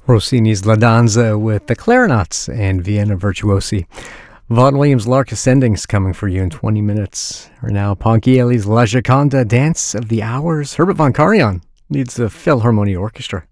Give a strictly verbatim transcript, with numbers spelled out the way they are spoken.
Rossini's La Danza with the Clarinets and Vienna Virtuosi. Vaughan Williams' Lark Ascending's coming for you in twenty minutes. Right now, Ponchielli's La Gioconda, Dance of the Hours. Herbert von Karajan leads the Philharmonia Orchestra.